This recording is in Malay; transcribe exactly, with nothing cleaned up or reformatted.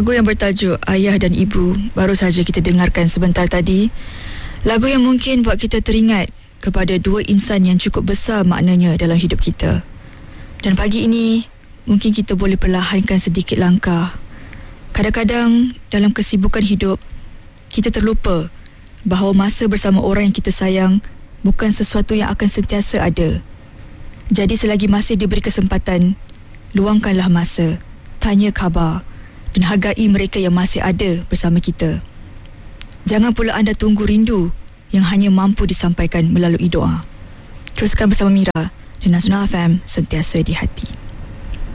Lagu yang bertajuk Ayah dan Ibu baru saja kita dengarkan sebentar tadi. Lagu yang mungkin buat kita teringat kepada dua insan yang cukup besar maknanya dalam hidup kita. Dan pagi ini mungkin kita boleh perlahankan sedikit langkah. Kadang-kadang dalam kesibukan hidup kita terlupa bahawa masa bersama orang yang kita sayang bukan sesuatu yang akan sentiasa ada. Jadi selagi masih diberi kesempatan, luangkanlah masa, tanya khabar dan hargai mereka yang masih ada bersama kita. Jangan pula anda tunggu rindu yang hanya mampu disampaikan melalui doa. Teruskan bersama Mira dan Nasional F M, sentiasa di hati.